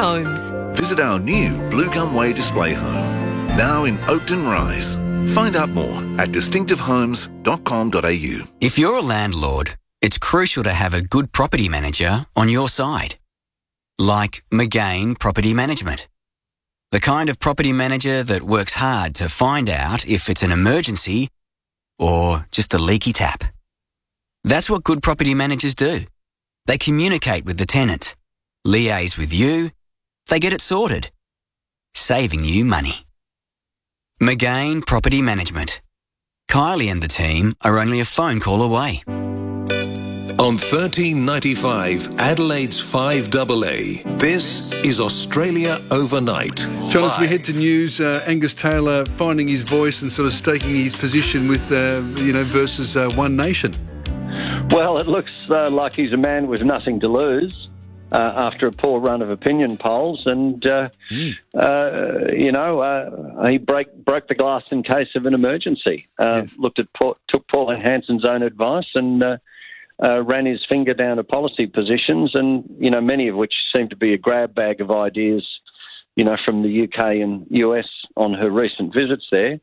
Homes. Visit our new Blue Gum Way display home, now in Oakton Rise. Find out more at distinctivehomes.com.au. If you're a landlord, it's crucial to have a good property manager on your side. Like McGain Property Management. The kind of property manager that works hard to find out if it's an emergency or just a leaky tap. That's what good property managers do. They communicate with the tenant, liaise with you, they get it sorted, saving you money. McGain Property Management. Kylie and the team are only a phone call away. On 1395 Adelaide's 5AA, this is Australia Overnight. John, as we head to news, Angus Taylor finding his voice and sort of staking his position with, versus One Nation. Well, it looks like he's a man with nothing to lose after a poor run of opinion polls, and he broke the glass in case of an emergency. Yes. Took Pauline Hanson's own advice and ran his finger down to policy positions, and many of which seem to be a grab bag of ideas, from the UK and US on her recent visits there.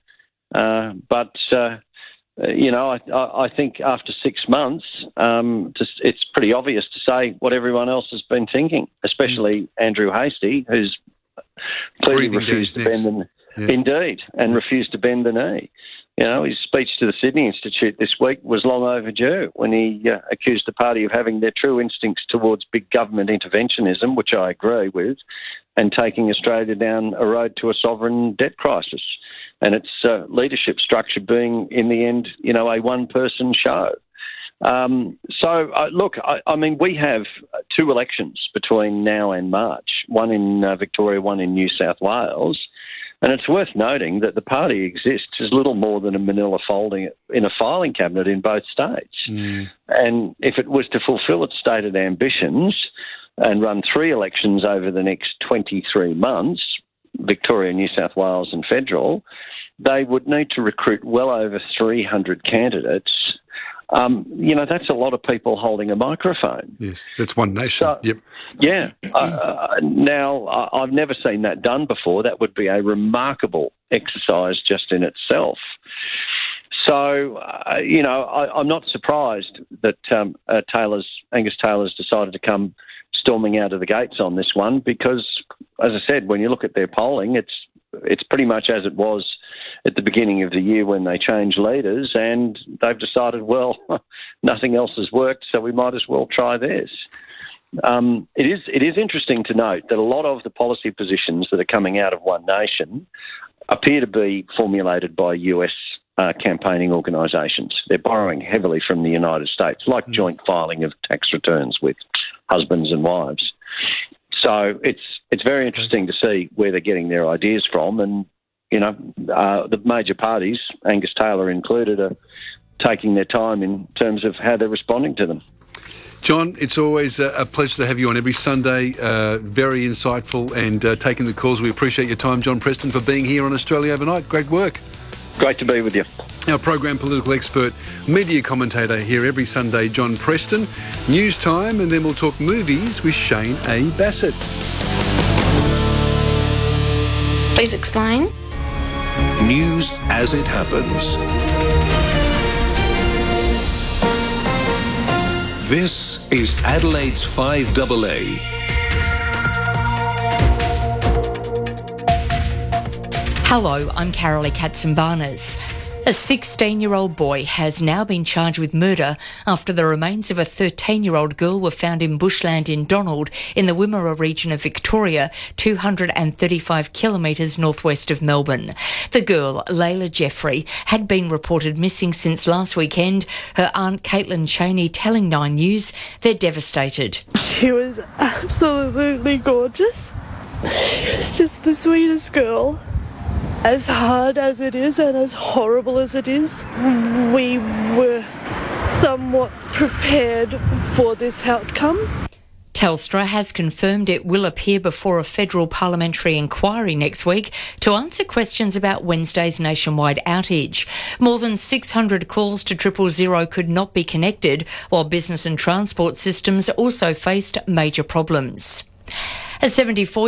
I think after 6 months, it's pretty obvious to say what everyone else has been thinking, especially Andrew Hastie, who's clearly refused to bend the knee. Indeed, and refused to bend the knee. His speech to the Sydney Institute this week was long overdue when he accused the party of having their true instincts towards big government interventionism, which I agree with, and taking Australia down a road to a sovereign debt crisis, and its leadership structure being, in the end, a one-person show. We have 2 elections between now and March, one in Victoria, one in New South Wales. And it's worth noting that the party exists as little more than a manila folding in a filing cabinet in both states. And if it was to fulfil its stated ambitions and run 3 elections over the next 23 months, Victoria, New South Wales and federal, they would need to recruit well over 300 candidates. That's a lot of people holding a microphone. Yes, that's One Nation. So, yep. Yeah. Now, I've never seen that done before. That would be a remarkable exercise just in itself. So, I'm not surprised that Angus Taylor's decided to come storming out of the gates on this one because, as I said, when you look at their polling, it's pretty much as it was at the beginning of the year when they changed leaders, and they've decided, well, nothing else has worked, so we might as well try this. It is interesting to note that a lot of the policy positions that are coming out of One Nation appear to be formulated by US campaigning organisations. They're borrowing heavily from the United States, like joint filing of tax returns with husbands and wives. So it's very interesting to see where they're getting their ideas from, and the major parties, Angus Taylor included, are taking their time in terms of how they're responding to them. John, it's always a pleasure to have you on every Sunday. Very insightful and taking the calls. We appreciate your time, John Preston, for being here on Australia Overnight. Great work. Great to be with you. Our program political expert, media commentator here every Sunday, John Preston. News time, and then we'll talk movies with Shane A. Bassett. Please explain. News as it happens. This is Adelaide's 5AA. Hello, I'm Carolee Katsimbarnas. A 16-year-old boy has now been charged with murder after the remains of a 13-year-old girl were found in bushland in Donald in the Wimmera region of Victoria, 235 kilometres northwest of Melbourne. The girl, Layla Jeffrey, had been reported missing since last weekend. Her aunt Caitlin Cheney telling 9 News they're devastated. She was absolutely gorgeous. She was just the sweetest girl. As hard as it is and as horrible as it is, we were somewhat prepared for this outcome. Telstra has confirmed it will appear before a federal parliamentary inquiry next week to answer questions about Wednesday's nationwide outage. More than 600 calls to 000 could not be connected, while business and transport systems also faced major problems. A 74